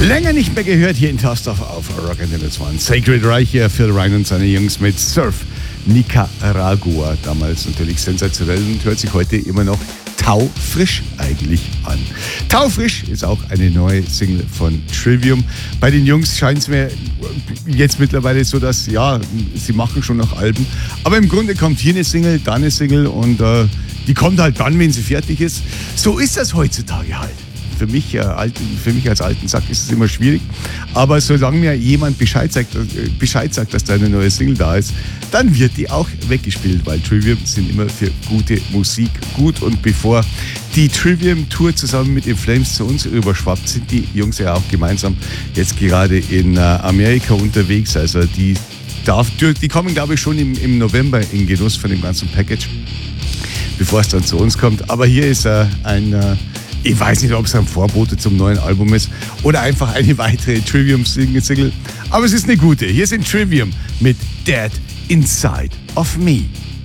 Länger nicht mehr gehört hier in Tausendorf auf Rock and Roll One. Sacred Reich hier, Phil Ryan und seine Jungs mit Surf Nicaragua. Damals natürlich sensationell und hört sich heute immer noch taufrisch eigentlich an. Taufrisch ist auch eine neue Single von Trivium. Bei den Jungs scheint es mir jetzt mittlerweile so, dass ja, sie machen schon noch Alben. Aber im Grunde kommt hier eine Single, da eine Single und die kommt halt dann, wenn sie fertig ist. So ist das heutzutage halt. Für mich als alten Sack ist es immer schwierig. Aber solange mir jemand Bescheid sagt, dass da eine neue Single da ist, dann wird die auch weggespielt, weil Trivium sind immer für gute Musik gut. Und bevor die Trivium-Tour zusammen mit den Flames zu uns rüberschwappt, sind die Jungs ja auch gemeinsam jetzt gerade in Amerika unterwegs. Also die kommen, glaube ich, schon im November in Genuss von dem ganzen Package, bevor es dann zu uns kommt. Aber hier ist ich weiß nicht, ob es ein Vorbote zum neuen Album ist oder einfach eine weitere Trivium-Single. Aber es ist eine gute. Hier sind Trivium mit Dead Inside of Me.